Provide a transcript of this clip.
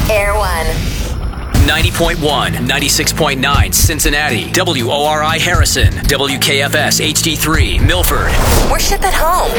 Air One. 90.1, 96.9 Cincinnati, WORI Harrison, WKFS HD3 Milford. We're ship at home.